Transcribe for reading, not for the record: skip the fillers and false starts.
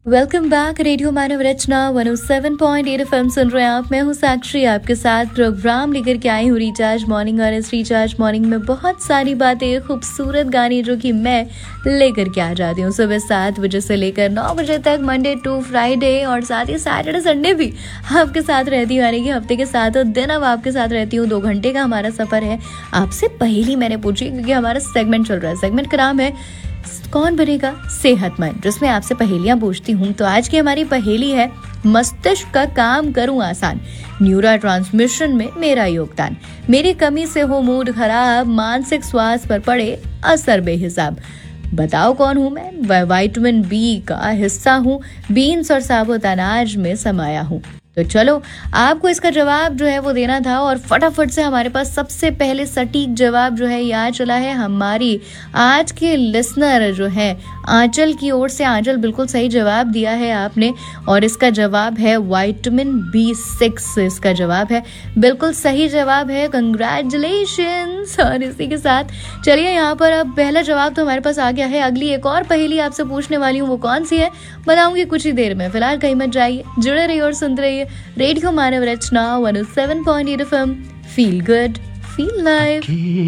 Welcome back. Radio मानव रचना 107.8 FM सुन रहे हैं आप। मैं हूँ साक्षी, आपके साथ प्रोग्राम लेकर के आई हूँ रिचार्ज मॉर्निंग। और इस रिचार्ज मॉर्निंग में बहुत सारी बातें, खूबसूरत गाने जो कि मैं लेकर के आ जाती हूँ सुबह 7 बजे से लेकर 9 बजे तक, मंडे टू फ्राइडे, और साथ ही सैटरडे संडे भी आपके साथ रहती हूँ, यानी कि हफ्ते के 7 दिन अब आपके साथ रहती हूँ। 2 घंटे का हमारा सफर है। आपसे पहली मैंने पूछी क्योंकि हमारा सेगमेंट चल रहा है। सेगमेंट का नाम है कौन बनेगा सेहतमंद, जिसमें आपसे पहेलियां पूछती हूँ। तो आज की हमारी पहेली है, मस्तिष्क का काम करूं आसान, न्यूरो ट्रांसमिशन में मेरा योगदान, मेरी कमी से हो मूड खराब, मानसिक स्वास्थ्य पर पड़े असर बेहिसाब। बताओ कौन हूँ मैं? विटामिन बी का हिस्सा हूँ, बीन्स और साबुत अनाज में समाया हूँ। तो चलो, आपको इसका जवाब जो है वो देना था, और फटाफट से हमारे पास सबसे पहले सटीक जवाब जो है यहाँ चला है हमारी आज के लिसनर जो है आंचल की ओर से। आंचल, बिल्कुल सही जवाब दिया है आपने, और इसका जवाब है विटामिन B6। इसका जवाब है, बिल्कुल सही जवाब है। कंग्रेचुलेशंस। और इसी के साथ चलिए, यहाँ पर अब पहला जवाब तो हमारे पास आ गया है। अगली एक और पहेली आपसे पूछने वाली हूँ, वो कौन सी है बताऊंगी कुछ ही देर में। फिलहाल कहीं मत जाइए, जुड़े रहिए और सुनते रहिए रेडियो मानव रचना 107.8 FM। Feel good, feel live.